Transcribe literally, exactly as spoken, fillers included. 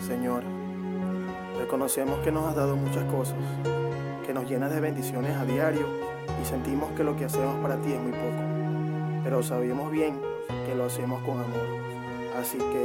Señor, reconocemos que nos has dado muchas cosas, que nos llenas de bendiciones a diario y sentimos que lo que hacemos para ti es muy poco, pero sabemos bien que lo hacemos con amor. Así que